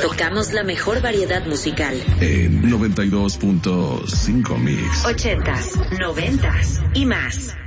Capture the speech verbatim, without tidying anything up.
tocamos la mejor variedad musical. En noventa y dos punto cinco Mix. Ochentas, noventas y más.